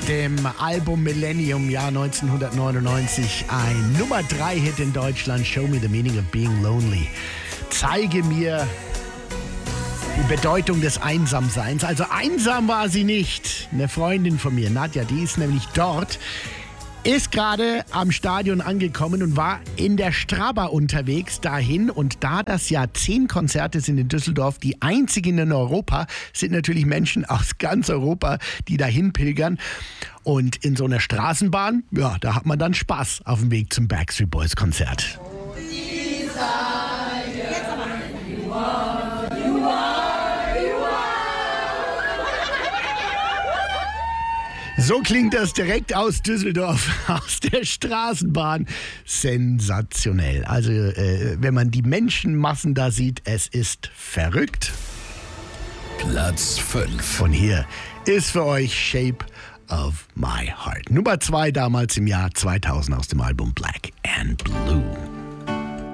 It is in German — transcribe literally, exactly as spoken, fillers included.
dem Album Millennium, Jahr neunzehnhundertneunundneunzig, ein Nummer drei Hit in Deutschland, Show Me the Meaning of Being Lonely. Zeige mir die Bedeutung des Einsamseins. Also einsam war sie nicht. Eine Freundin von mir, Nadja, die ist nämlich dort, ist gerade am Stadion angekommen und war in der Straba unterwegs dahin. Und da das ja zehn Konzerte sind in Düsseldorf, die einzigen in Europa, sind natürlich Menschen aus ganz Europa, die dahin pilgern. Und in so einer Straßenbahn, ja, da hat man dann Spaß auf dem Weg zum Backstreet Boys Konzert. So klingt das direkt aus Düsseldorf, aus der Straßenbahn. Sensationell. Also, äh, wenn man die Menschenmassen da sieht, es ist verrückt. Platz fünf. Und hier ist für euch Shape of My Heart. Nummer zwei damals im Jahr zweitausend aus dem Album Black and